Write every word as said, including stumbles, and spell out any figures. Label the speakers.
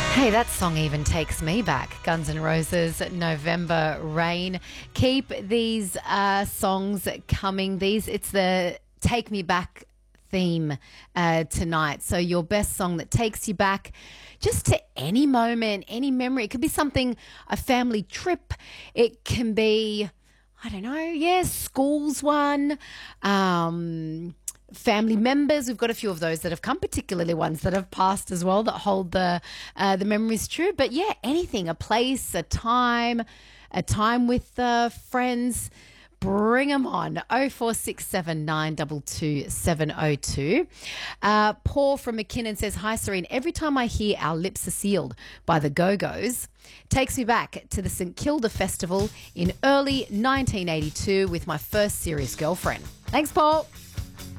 Speaker 1: Hey, that song even takes me back. Guns N' Roses, November Rain. Keep these uh, songs coming. These, it's the Take Me Back theme uh, tonight. So your best song that takes you back just to any moment, any memory. It could be something, a family trip. It can be, I don't know, yeah, school's one. Um, family members. We've got a few of those that have come, particularly ones that have passed as well, that hold the uh, the memories true. But yeah, anything, a place, a time, a time with uh, friends. Bring them on. oh four six seven nine two two seven oh two. Uh, Paul from McKinnon says, hi, Serene. Every time I hear Our Lips Are Sealed by the Go-Go's, takes me back to the St Kilda Festival in early nineteen eighty-two with my first serious girlfriend. Thanks, Paul.